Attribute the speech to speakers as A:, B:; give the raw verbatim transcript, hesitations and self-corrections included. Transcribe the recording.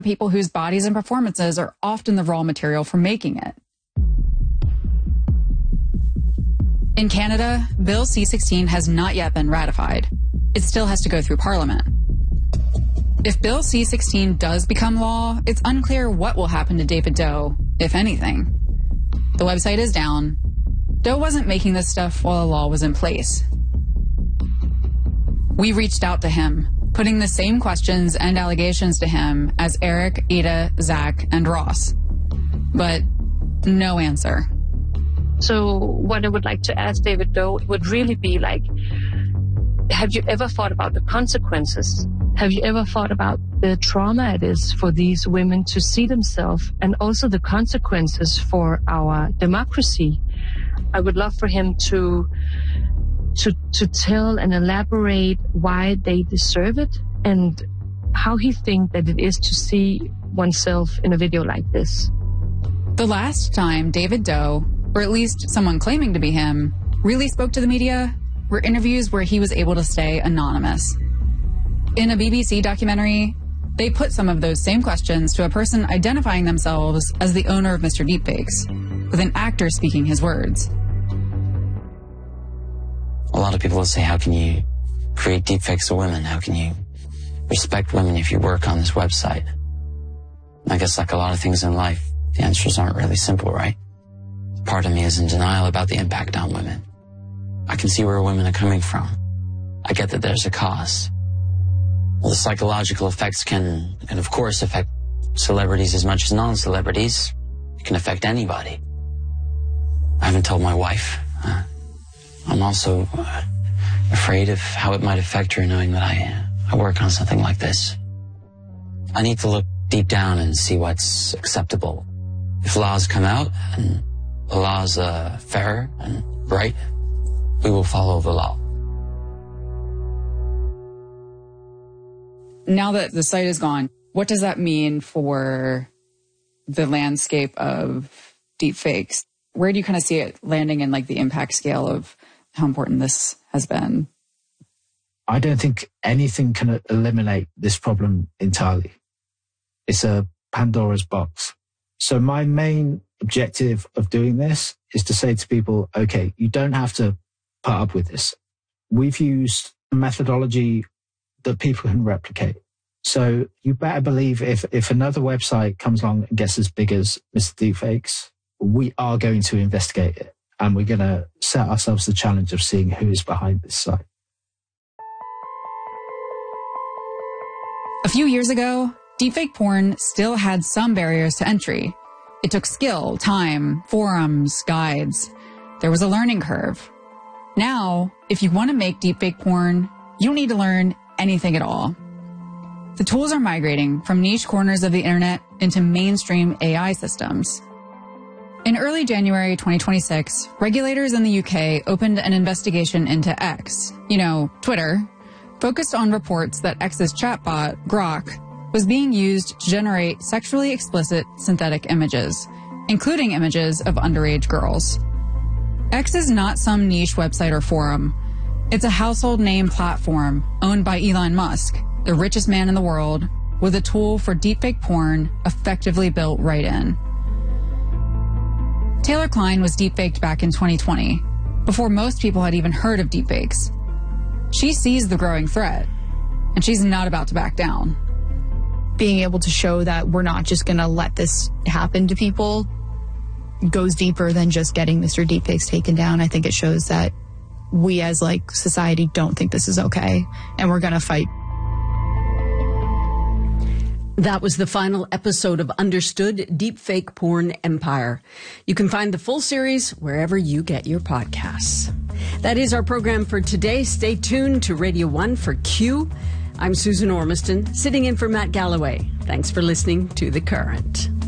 A: people whose bodies and performances are often the raw material for making it. In Canada, Bill C sixteen has not yet been ratified. It still has to go through Parliament. If Bill C sixteen does become law, it's unclear what will happen to David Doe, if anything. The website is down. Doe wasn't making this stuff while the law was in place. We reached out to him, putting the same questions and allegations to him as Eric, Ida, Zach, and Ross. But no answer.
B: So what I would like to ask David Doe would really be like, have you ever thought about the consequences? Have you ever thought about the trauma it is for these women to see themselves, and also the consequences for our democracy? I would love for him to to to tell and elaborate why they deserve it and how he thinks that it is to see oneself in a video like this.
A: The last time David Doe, or at least someone claiming to be him, really spoke to the media were interviews where he was able to stay anonymous. In a B B C documentary, they put some of those same questions to a person identifying themselves as the owner of Mister Deepfakes, with an actor speaking his words.
C: A lot of people will say, how can you create deepfakes of women? How can you respect women if you work on this website? I guess like a lot of things in life, the answers aren't really simple, right? Part of me is in denial about the impact on women. I can see where women are coming from. I get that there's a cause. Well, the psychological effects can, can of course affect celebrities as much as non-celebrities. It can affect anybody. I haven't told my wife. Uh, I'm also uh, afraid of how it might affect her knowing that I, uh, I work on something like this. I need to look deep down and see what's acceptable. If laws come out and the laws are fair and right, we will follow the law.
A: Now that the site is gone, what does that mean for the landscape of deepfakes? Where do you kind of see it landing in like the impact scale of how important this has been?
D: I don't think anything can eliminate this problem entirely. It's a Pandora's box. So my main objective of doing this is to say to people, okay, you don't have to put up with this. We've used a methodology that people can replicate. So you better believe if, if another website comes along and gets as big as Mister Deepfakes, we are going to investigate it. And we're going to set ourselves the challenge of seeing who is behind this site.
A: A few years ago, deepfake porn still had some barriers to entry. It took skill, time, forums, guides. There was a learning curve. Now, if you want to make deepfake porn, you don't need to learn anything at all. The tools are migrating from niche corners of the internet into mainstream A I systems. In early January twenty twenty-six, regulators in the U K opened an investigation into X, you know, Twitter, focused on reports that X's chatbot, Grok, was being used to generate sexually explicit synthetic images, including images of underage girls. X is not some niche website or forum. It's a household name platform owned by Elon Musk, the richest man in the world, with a tool for deepfake porn effectively built right in. Taylor Klein was deepfaked back in twenty twenty, before most people had even heard of deepfakes. She sees the growing threat, and she's not about to back down.
E: Being able to show that we're not just going to let this happen to people goes deeper than just getting Mister Deepfakes taken down. I think it shows that we as like society don't think this is okay, and we're going to fight.
F: That was the final episode of Understood Deepfake Porn Empire. You can find the full series wherever you get your podcasts. That is our program for today. Stay tuned to Radio one for Q. I'm Susan Ormiston, sitting in for Matt Galloway. Thanks for listening to The Current.